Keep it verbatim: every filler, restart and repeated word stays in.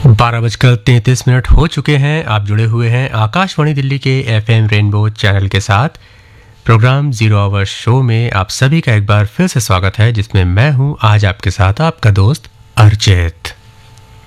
बारह बजकर तैंतीस मिनट हो चुके हैं। आप जुड़े हुए हैं आकाशवाणी दिल्ली के एफएम रेनबो चैनल के साथ। प्रोग्राम जीरो आवर शो में आप सभी का एक बार फिर से स्वागत है, जिसमें मैं हूं आज आपके साथ आपका दोस्त अर्चित।